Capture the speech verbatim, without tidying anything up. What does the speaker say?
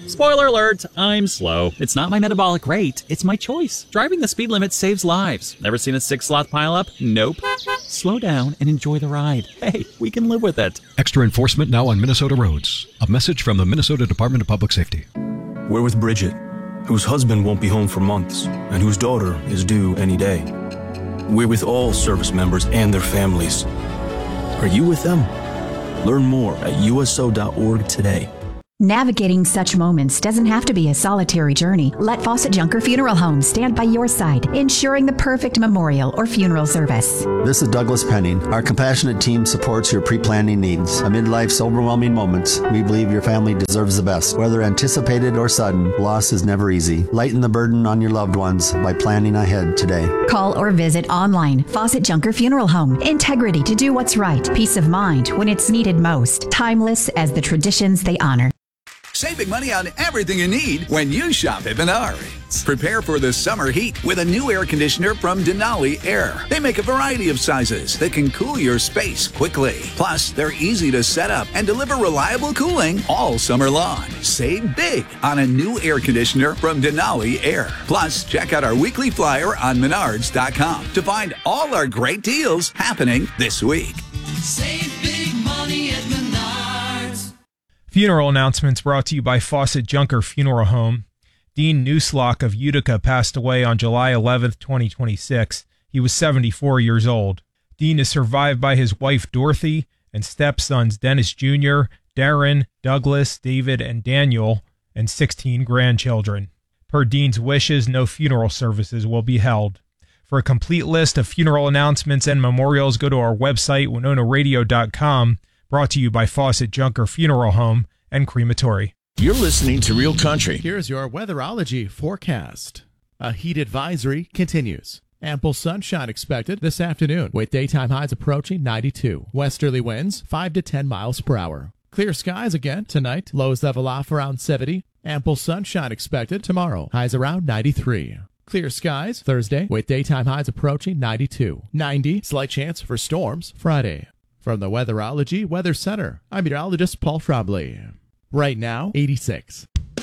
Spoiler alert, I'm slow. It's not my metabolic rate, it's my choice. Driving the speed limit saves lives. Never seen a six-sloth pileup? Nope. Slow down and enjoy the ride. Hey, we can live with it. Extra enforcement now on Minnesota roads. A message from the Minnesota Department of Public Safety. We're with Bridget, whose husband won't be home for months and whose daughter is due any day. We're with all service members and their families. Are you with them? Learn more at U S O dot org today. Navigating such moments doesn't have to be a solitary journey. Let Fawcett Junker Funeral Home stand by your side, ensuring the perfect memorial or funeral service. This is Douglas Penning. Our compassionate team supports your pre-planning needs. Amid life's overwhelming moments, we believe your family deserves the best. Whether anticipated or sudden, loss is never easy. Lighten the burden on your loved ones by planning ahead today. Call or visit online. Fawcett Junker Funeral Home. Integrity to do what's right. Peace of mind when it's needed most. Timeless as the traditions they honor. Saving money on everything you need when you shop at Menards. Prepare for the summer heat with a new air conditioner from Denali Air. They make a variety of sizes that can cool your space quickly. Plus, they're easy to set up and deliver reliable cooling all summer long. Save big on a new air conditioner from Denali Air. Plus, check out our weekly flyer on menards dot com to find all our great deals happening this week. Save big money at Menards. Funeral announcements brought to you by Fawcett Junker Funeral Home. Dean Newslock of Utica passed away on July eleventh, twenty twenty-six. He was seventy-four years old. Dean is survived by his wife Dorothy and stepsons Dennis Junior, Darren, Douglas, David, and Daniel, and sixteen grandchildren. Per Dean's wishes, no funeral services will be held. For a complete list of funeral announcements and memorials, go to our website, winona radio dot com. Brought to you by Fawcett Junker Funeral Home and Crematory. You're listening to Real Country. Here's your weatherology forecast. A heat advisory continues. Ample sunshine expected this afternoon with daytime highs approaching ninety-two. Westerly winds five to ten miles per hour. Clear skies again tonight. Lows level off around seventy. Ample sunshine expected tomorrow. Highs around ninety-three. Clear skies Thursday with daytime highs approaching ninety-two. ninety. Slight chance for storms Friday. From the Weatherology Weather Center, I'm meteorologist Paul Fromley. Right now, eighty-six.